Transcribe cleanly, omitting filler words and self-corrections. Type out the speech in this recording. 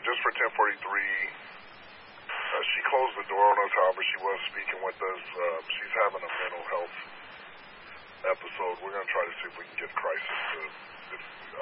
just for 1043. She closed the door on us, however, she was speaking with us. She's having a mental health episode. We're going to try to see if we can get crisis to